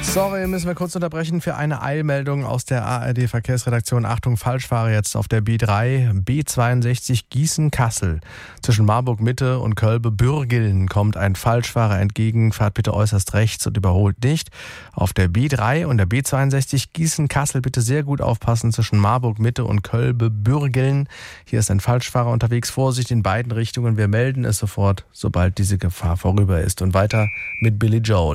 Sorry, müssen wir kurz unterbrechen für eine Eilmeldung aus der ARD-Verkehrsredaktion. Achtung, Falschfahrer jetzt auf der B3, B62 Gießen-Kassel. Zwischen Marburg-Mitte und Kölbe-Bürgiln kommt ein Falschfahrer entgegen. Fahrt bitte äußerst rechts und überholt nicht. Auf der B3 und der B62 Gießen-Kassel bitte sehr gut aufpassen zwischen Marburg-Mitte und Kölbe-Bürgiln. Hier ist ein Falschfahrer unterwegs. Vorsicht in beiden Richtungen. Wir melden es sofort, sobald diese Gefahr vorüber ist. Und weiter mit Billy Joel.